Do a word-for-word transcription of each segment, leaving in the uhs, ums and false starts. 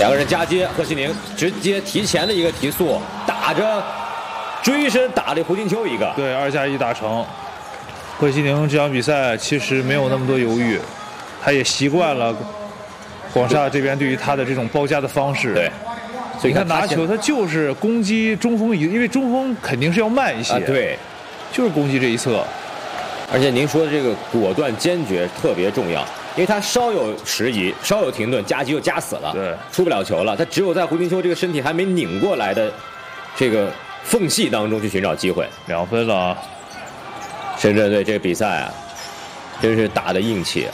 两个人夹接，贺西宁直接提前的一个提速，打着追身打了胡金秋一个。 对，二加一达成。贺西宁这场比赛其实没有那么多犹豫，他也习惯了广厦这边对于他的这种包夹的方式。 对，所以你看拿球，他就是攻击中锋一，因为中锋肯定是要慢一些。 啊，对， 就是攻击这一侧。 而且您说的这个果断坚决特别重要。因为他稍有迟疑，稍有停顿，夹击就夹死了， 对， 出不了球了。他只有在胡金秋这个身体还没拧过来的这个缝隙当中去寻找机会。 两分了啊！ 深圳队这个比赛啊，真是打得硬气啊！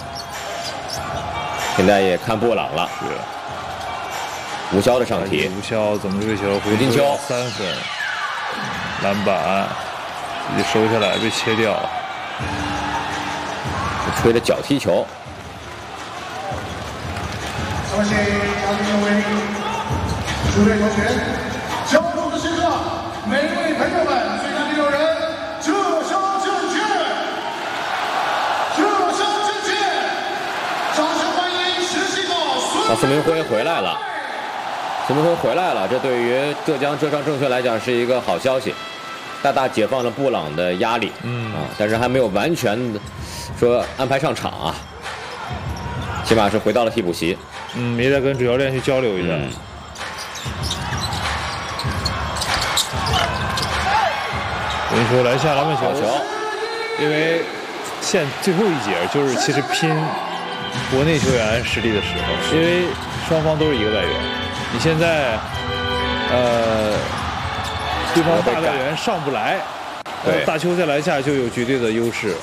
现在也看布朗了， 是吴骁的上提， 吴骁怎么追球？ 胡金秋三分，篮板一收下来被切掉。 吹的脚踢球， 谢谢嘉宾各位诸位同学，交通的时刻，每位朋友们，最佳第六人浙商证券，浙商证券，掌声欢迎十七号孙。 啊，孙明辉回来了，孙明辉回来了，这对于浙江浙商证券来讲是一个好消息，大大解放了布朗的压力， 嗯啊，但是还没有完全说安排上场啊，起码是回到了替补席。 嗯，也得跟主教练去交流一下。 嗯、 我跟你说，篮下篮板球， 球因为现最后一节就是其实拼国内球员实力的时候，因为双方都是一个外援，你现在呃对方大外援上不来， 对， 大邱在篮下就有绝对的优势。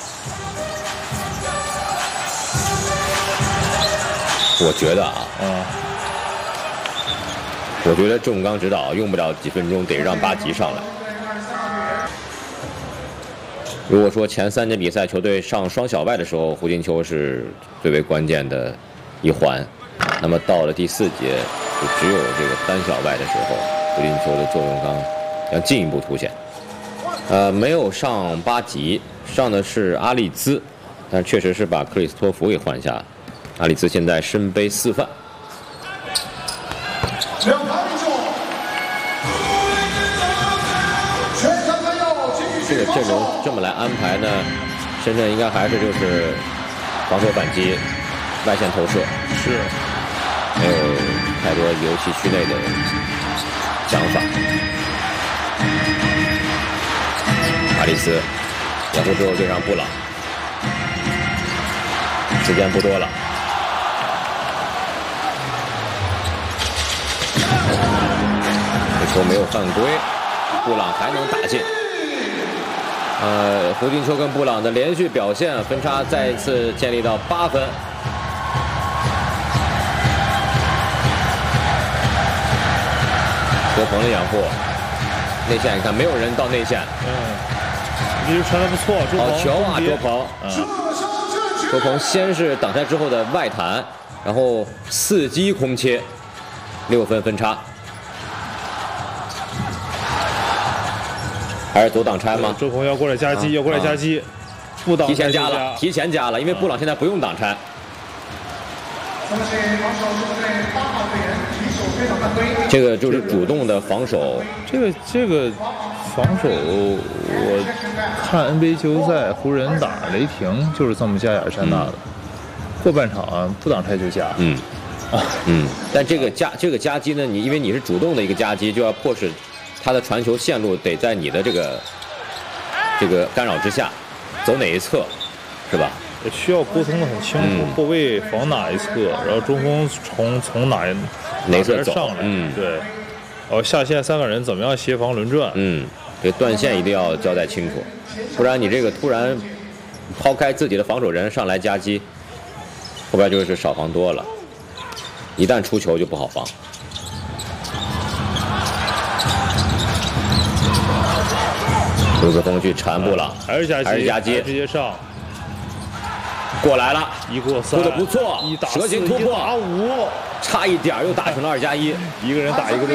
我觉得啊， 嗯， 我觉得郑刚指导用不了几分钟，得让巴吉上来。如果说前三节比赛球队上双小外的时候，胡金秋是最为关键的一环，那么到了第四节，就只有这个单小外的时候，胡金秋的作用刚要进一步凸显。呃，没有上巴吉，上的是阿利兹，但确实是把克里斯托弗给换下。阿里兹现在身背四犯。 两排民众，全场朋友继续这个阵容这么来安排呢，深圳应该还是就是防守反击、外线投射， 是没有太多游戏区内的想法。阿里斯掩护之后对上布朗，时间不多了。球没有犯规，布朗还能打进。呃，胡金秋跟布朗的连续表现，分差再一次建立到八分。多鹏的掩护，内线你看没有人到内线。 嗯，这就传的不错。 好球啊，周鹏！ 嗯， 周鹏先是挡拆之后的外弹，然后伺机空切，六分分差。还是左挡拆吗？ 周鹏要过来夹击，啊、要过来夹击，不挡提前加了，提前加了，因为布朗现在不用挡拆。这个就是主动的防守。 这个这个防守，我看 N B A 季后赛湖人打雷霆就是这么加亚历山大的，嗯、后半场啊不挡拆就加。 嗯，啊嗯，但这个夹这个夹击呢，你因为你是主动的一个夹击，就要迫使他的传球线路得在你的这个这个干扰之下，走哪一侧，是吧？ 需要沟通的很清楚，嗯、后卫防哪一侧，然后中锋从从哪哪侧上来， 嗯， 对。哦，下线三个人怎么样协防轮转？ 嗯，这断线一定要交代清楚，不然你这个突然抛开自己的防守人上来夹击，后边就是少防多了，一旦出球就不好防。卢子峰去缠布朗， 还是夹击， 还是夹击， 直接上， 过来了， 一过三， 过得不错， 一打蛇形突破， 打五， 差一点又打成了二加一， 一个人打一个队。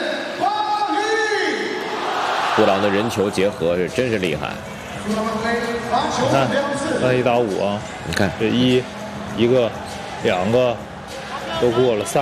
布朗的人球结合是真是厉害。 你看，三一打五啊， 你看这一，一个，两个，都过了三。